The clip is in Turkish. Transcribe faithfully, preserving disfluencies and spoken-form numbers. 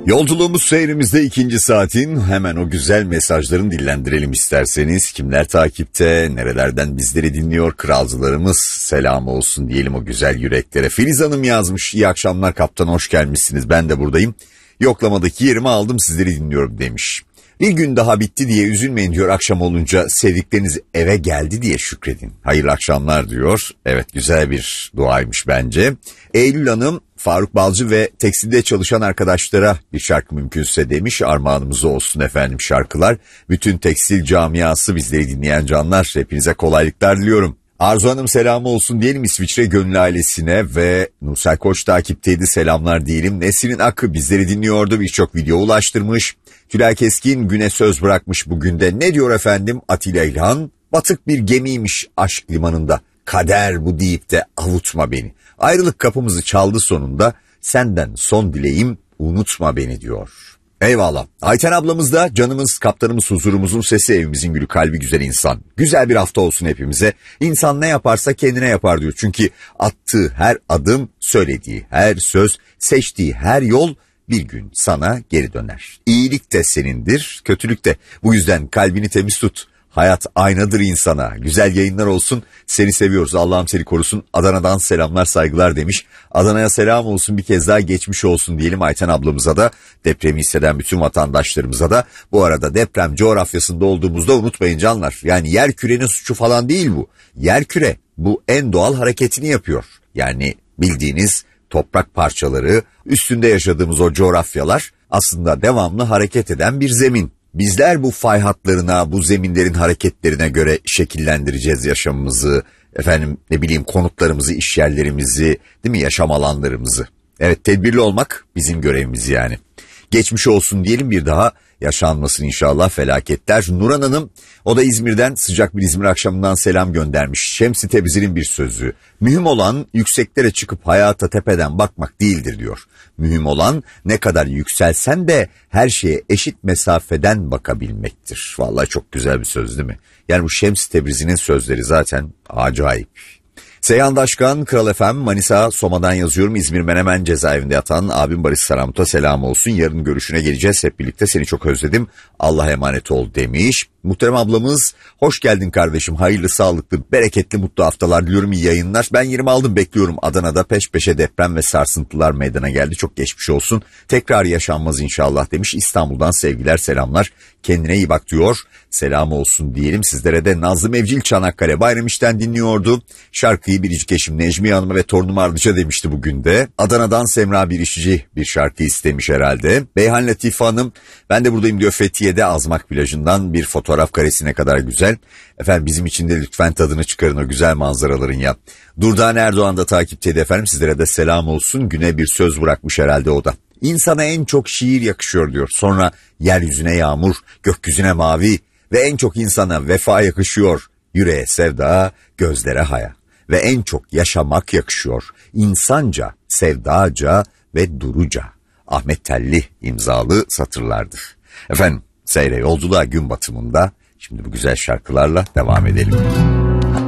Yolculuğumuz seyrimizde ikinci saatin hemen o güzel mesajlarını dillendirelim isterseniz. Kimler takipte, nerelerden bizleri dinliyor, kralcılarımız selam olsun diyelim o güzel yüreklere. Filiz Hanım yazmış, iyi akşamlar kaptan, hoş gelmişsiniz, ben de buradayım. Yoklamadaki yerimi aldım, sizleri dinliyorum demiş. Bir gün daha bitti diye üzülmeyin diyor, akşam olunca sevdikleriniz eve geldi diye şükredin. Hayırlı akşamlar diyor. Evet, güzel bir duaymış bence. Eylül Hanım, Faruk Balcı ve tekstilde çalışan arkadaşlara bir şarkı mümkünse demiş. Armağanımız olsun efendim şarkılar. Bütün tekstil camiası, bizleri dinleyen canlar, hepinize kolaylıklar diliyorum. Arzu Hanım selamı olsun diyelim İsviçre Gönül ailesine ve Nursel Koç takipteydi, selamlar diyelim. Nesrin Akı bizleri dinliyordu, birçok video ulaştırmış. Tülay Keskin güne söz bırakmış bugün de. Ne diyor efendim Atilla İlhan? Batık bir gemiymiş aşk limanında. Kader bu deyip de avutma beni. Ayrılık kapımızı çaldı sonunda. Senden son dileğim unutma beni diyor. Eyvallah. Ayten ablamız da canımız, kaptanımız, huzurumuzun sesi, evimizin gülü, kalbi güzel insan. Güzel bir hafta olsun hepimize. İnsan ne yaparsa kendine yapar diyor. Çünkü attığı her adım, söylediği her söz, seçtiği her yol bir gün sana geri döner. İyilik de senindir, kötülük de. Bu yüzden kalbini temiz tut. Hayat aynadır insana. Güzel yayınlar olsun. Seni seviyoruz. Allah'ım seni korusun. Adana'dan selamlar, saygılar demiş. Adana'ya selam olsun, bir kez daha geçmiş olsun diyelim Ayten ablamıza da, depremi hisseden bütün vatandaşlarımıza da. Bu arada deprem coğrafyasında olduğumuzda unutmayın canlar. Yani yer kürenin suçu falan değil bu. Yer küre bu en doğal hareketini yapıyor. Yani bildiğiniz toprak parçaları, üstünde yaşadığımız o coğrafyalar aslında devamlı hareket eden bir zemin. Bizler bu fay hatlarına, bu zeminlerin hareketlerine göre şekillendireceğiz yaşamımızı, efendim ne bileyim konutlarımızı, işyerlerimizi, değil mi, yaşam alanlarımızı. Evet, tedbirli olmak bizim görevimiz yani. Geçmiş olsun diyelim bir daha, yaşanmasın inşallah felaketler. Nurhan Hanım, o da İzmir'den sıcak bir İzmir akşamından selam göndermiş. Şems-i Tebriz'in bir sözü. Mühim olan yükseklere çıkıp hayata tepeden bakmak değildir diyor. Mühim olan ne kadar yükselsen de her şeye eşit mesafeden bakabilmektir. Vallahi çok güzel bir söz değil mi? Yani bu Şems-i Tebriz'in sözleri zaten acayip. Seyhan Daşkan, Kral F M, Manisa Soma'dan yazıyorum. İzmir Menemen cezaevinde yatan abim Barış Saramut'a selam olsun. Yarın görüşüne geleceğiz hep birlikte, seni çok özledim. Allah'a emanet ol demiş. Muhterem ablamız, hoş geldin kardeşim. Hayırlı, sağlıklı, bereketli, mutlu haftalar diliyorum, iyi yayınlar. Ben yerimi aldım, bekliyorum. Adana'da peş peşe deprem ve sarsıntılar meydana geldi. Çok geçmiş olsun. Tekrar yaşanmaz inşallah demiş. İstanbul'dan sevgiler, selamlar. Kendine iyi bak diyor. Selam olsun diyelim sizlere de. Nazlı Mevcil Çanakkale Bayramiş'ten dinliyordu. Şarkıyı biricik eşim Necmiye Hanım'a ve torunum Ardıç'a demişti bugün de. Adana'dan Semra Birişçi bir şarkı istemiş herhalde. Beyhan Latife Hanım, ben de buradayım diyor, Fethiye'de Azmak plajından bir fotoğraf karesine kadar güzel. Efendim bizim için de lütfen tadını çıkarın o güzel manzaraların ya. Durdan Erdoğan da takipteydi efendim, sizlere de selam olsun. Güne bir söz bırakmış herhalde o da. İnsana en çok şiir yakışıyor diyor. Sonra yeryüzüne yağmur, gökyüzüne mavi ve en çok insana vefa yakışıyor. Yüreğe sevda, gözlere haya ve en çok yaşamak yakışıyor. İnsanca, sevdaca ve duruca. Ahmet Telli imzalı satırlardır. Efendim, seyre yolculuğa gün batımında şimdi bu güzel şarkılarla devam edelim.